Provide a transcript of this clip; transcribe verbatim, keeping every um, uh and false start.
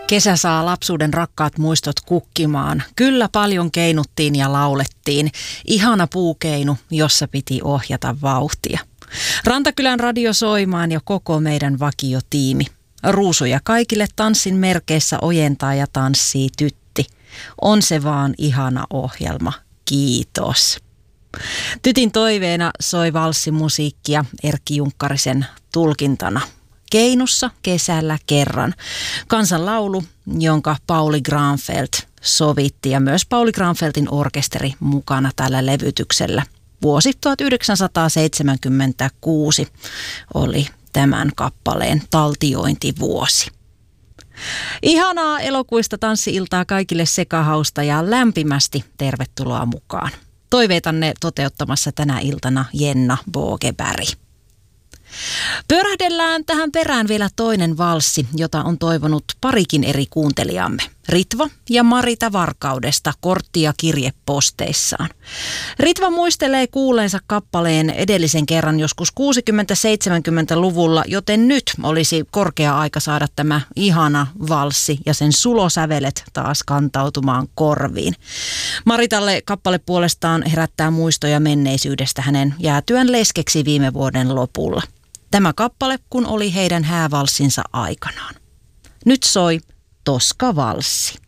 Kesä saa lapsuuden rakkaat muistot kukkimaan. Kyllä paljon keinuttiin ja laulettiin. Ihana puukeinu, jossa piti ohjata vauhtia. Rantakylän radio soimaan ja koko meidän vakiotiimi. Ruusuja kaikille tanssin merkeissä ojentaa ja tanssii tytti. On se vaan ihana ohjelma. Kiitos. Tytin toiveena soi valssimusiikkia Erkki Junkkarisen tulkintana. Keinussa kesällä kerran. Kansanlaulu, jonka Pauli Granfeldt sovitti ja myös Pauli Granfeldtin orkesteri mukana tällä levytyksellä. Vuosi tuhatyhdeksänsataaseitsemänkymmentäkuusi oli tämän kappaleen taltiointivuosi. Ihanaa elokuista tanssi-iltaa kaikille sekahausta ja lämpimästi tervetuloa mukaan. Toiveitanne toteuttamassa tänä iltana Jenna Bogeberg. Pyörähdellään tähän perään vielä toinen valssi, jota on toivonut parikin eri kuuntelijamme. Ritva ja Marita Varkaudesta kortti- ja kirjeposteissaan. Ritva muistelee kuulleensa kappaleen edellisen kerran joskus kuusikymmentä-seitsemänkymmentäluvulla, joten nyt olisi korkea aika saada tämä ihana valssi ja sen sulosävelet taas kantautumaan korviin. Maritalle kappale puolestaan herättää muistoja menneisyydestä hänen jäätyään leskeksi viime vuoden lopulla. Tämä kappale, kun oli heidän häävalssinsa aikanaan. Nyt soi Toska-valssi.